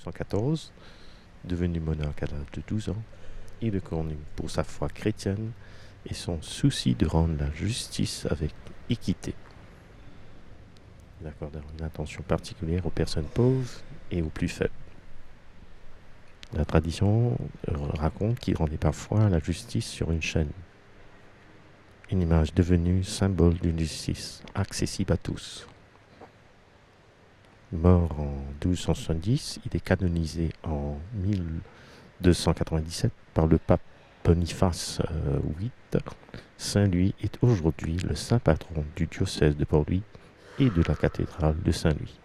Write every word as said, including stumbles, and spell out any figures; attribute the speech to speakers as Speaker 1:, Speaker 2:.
Speaker 1: cent quatorze, devenu monarque à l'âge de douze ans, il est connu pour sa foi chrétienne et son souci de rendre la justice avec équité. Il accorde une attention particulière aux personnes pauvres et aux plus faibles. La tradition raconte qu'il rendait parfois la justice sur une chaîne, une image devenue symbole d'une justice accessible à tous. Mort en douze cent soixante-dix, il est canonisé en mille deux cent quatre-vingt-dix-sept par le pape Boniface euh, huit. Saint-Louis est aujourd'hui le saint patron du diocèse de Port-Louis et de la cathédrale de Saint-Louis.